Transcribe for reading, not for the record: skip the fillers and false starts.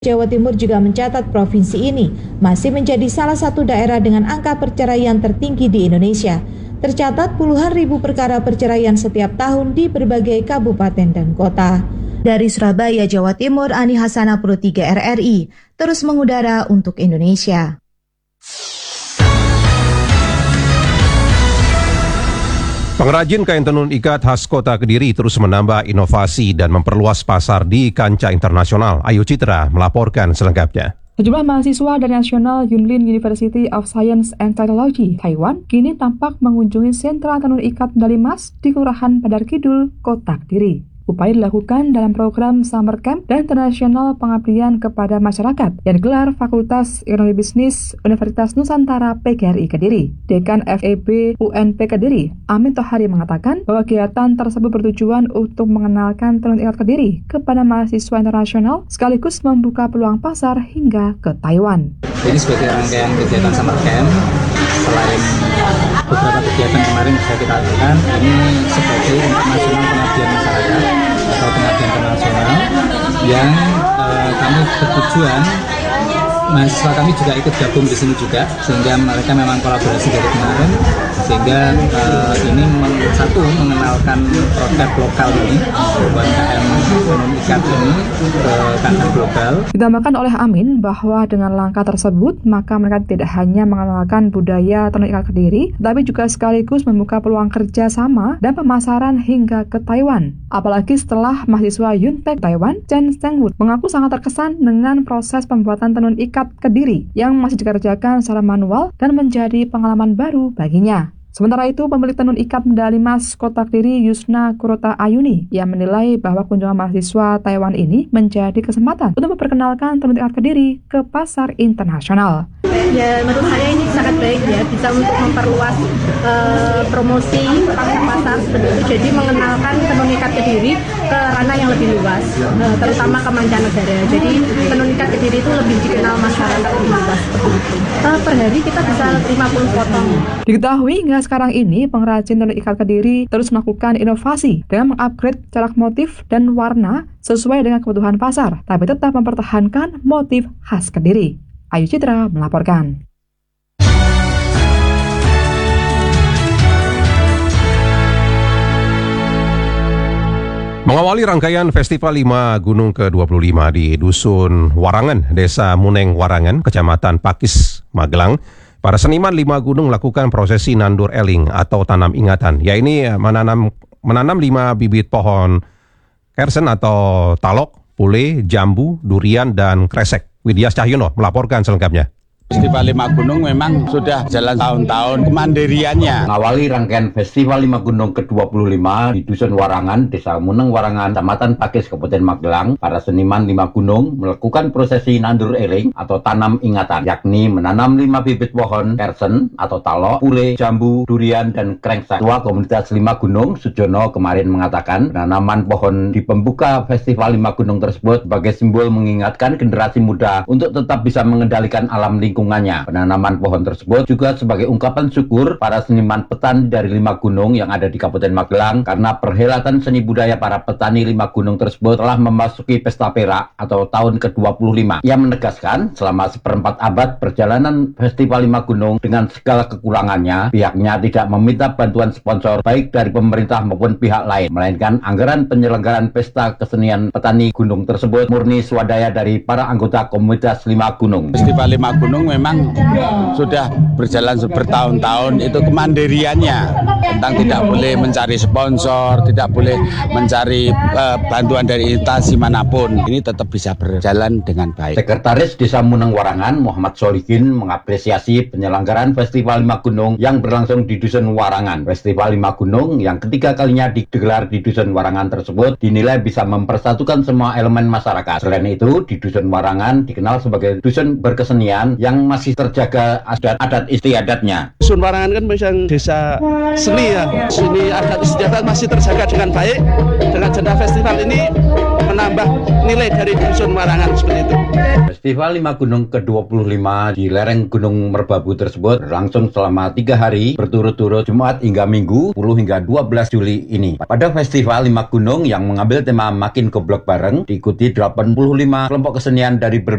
Jawa Timur juga mencatat provinsi ini masih menjadi salah satu daerah dengan angka perceraian tertinggi di Indonesia. Tercatat puluhan ribu perkara perceraian setiap tahun di berbagai kabupaten dan kota. Dari Surabaya, Jawa Timur, Ani Hasanah Pro 3 RRI, terus mengudara untuk Indonesia. Pengrajin kain tenun ikat khas Kota Kediri terus menambah inovasi dan memperluas pasar di kancah internasional. Ayu Citra melaporkan selengkapnya. Sejumlah mahasiswa dari National Yunlin University of Science and Technology, Taiwan, kini tampak mengunjungi sentra tenun ikat medali emas di Kelurahan Padar Kidul, Kota Kediri. Upaya dilakukan dalam program Summer Camp dan Internasional Pengabdian kepada Masyarakat yang digelar Fakultas Ekonomi Bisnis Universitas Nusantara PGRI Kediri. Dekan FEB UNP Kediri, Amin Tohari mengatakan bahwa kegiatan tersebut bertujuan untuk mengenalkan tenun ikat Kediri kepada mahasiswa internasional sekaligus membuka peluang pasar hingga ke Taiwan. Ini sebagai rangkaian kegiatan Summer Camp, selain beberapa kegiatan kemarin bisa kita lakukan, ini sebagai internasional pengabdian masyarakat atau pengabdian internasional yang kami bertujuan mahasiswa kami juga ikut gabung di sini juga, sehingga mereka memang kolaborasi dari kemarin, sehingga ini satu mengenalkan produk lokal ini, UMKM tenun ikat ini ke kancah global. Ditambahkan oleh Amin bahwa dengan langkah tersebut maka mereka tidak hanya mengenalkan budaya tenun ikat Kediri, tapi juga sekaligus membuka peluang kerja sama dan pemasaran hingga ke Taiwan. Apalagi setelah mahasiswa Yuntek Taiwan, Chen Stengwood, mengaku sangat terkesan dengan proses pembuatan tenun ikat Kediri yang masih dikerjakan secara manual dan menjadi pengalaman baru baginya. Sementara itu, pemilik tenun ikat medali emas Kota Kediri Yusna Kurota Ayuni yang menilai bahwa kunjungan mahasiswa Taiwan ini menjadi kesempatan untuk memperkenalkan tenun ikat Kediri ke pasar internasional. Ya, menurut saya ini sangat baik ya, bisa untuk memperluas promosi pasar seperti itu. Jadi mengenalkan tenun ikat Kediri ke ranah yang lebih luas, terutama ke mancanegara. Jadi tenun ikat Kediri itu lebih dikenal masyarakat lebih luas seperti itu. Per hari kita bisa 50 potong. Diketahui hingga sekarang ini pengrajin tenun ikat Kediri terus melakukan inovasi dengan mengupgrade corak motif dan warna sesuai dengan kebutuhan pasar, tapi tetap mempertahankan motif khas Kediri. Ayu Citra melaporkan. Mengawali rangkaian Festival 5 Gunung ke-25 di Dusun Warangan, Desa Muneng Warangan, Kecamatan Pakis, Magelang, para seniman 5 gunung melakukan prosesi nandur eling atau tanam ingatan, yaitu menanam 5 bibit pohon kersen atau talok, pule, jambu, durian, dan kresek. Widya Cahyono melaporkan selengkapnya. Festival 5 Gunung memang sudah jalan tahun-tahun kemandiriannya. Mengawali rangkaian Festival 5 Gunung ke-25 di Dusun Warangan, Desa Muneng Warangan, Kecamatan Pakis, Kabupaten Magelang, para seniman 5 gunung melakukan prosesi nandur eling atau tanam ingatan, yakni menanam 5 bibit pohon kersen atau talok, pule, jambu, durian, dan krengsek. Ketua Komunitas 5 Gunung, Sujono, kemarin mengatakan penanaman pohon di pembuka Festival 5 Gunung tersebut sebagai simbol mengingatkan generasi muda untuk tetap bisa mengendalikan alam lingkungan. Penanaman pohon tersebut juga sebagai ungkapan syukur para seniman petani dari 5 gunung yang ada di Kabupaten Magelang karena perhelatan seni budaya para petani 5 gunung tersebut telah memasuki pesta perak atau tahun ke-25. Ia menegaskan selama seperempat abad perjalanan Festival 5 Gunung dengan segala kekurangannya, pihaknya tidak meminta bantuan sponsor baik dari pemerintah maupun pihak lain, melainkan anggaran penyelenggaraan pesta kesenian petani gunung tersebut murni swadaya dari para anggota Komunitas 5 Gunung. Festival 5 Gunung memang sudah berjalan bertahun-tahun, itu kemandiriannya tentang tidak boleh mencari sponsor, tidak boleh mencari bantuan dari instansi manapun. Ini tetap bisa berjalan dengan baik. Sekretaris Desa Muneng Warangan Muhammad Solihin mengapresiasi penyelenggaraan Festival 5 Gunung yang berlangsung di Dusun Warangan. Festival 5 Gunung yang ketiga kalinya digelar di Dusun Warangan tersebut dinilai bisa mempersatukan semua elemen masyarakat. Selain itu, di Dusun Warangan dikenal sebagai dusun berkesenian yang masih terjaga adat istiadatnya. Dusun Warangan kan memang desa seni ya. Seni adat istiadat masih terjaga dengan baik. Dengan agenda festival ini menambah nilai dari Dusun Warangan seperti itu. Festival Lima Gunung ke-25 di lereng Gunung Merbabu tersebut berlangsung selama 3 hari berturut-turut Jumat hingga Minggu 10 hingga 12 Juli ini. Pada Festival Lima Gunung yang mengambil tema Makin Goblok Bareng diikuti 85 kelompok kesenian dari berbagai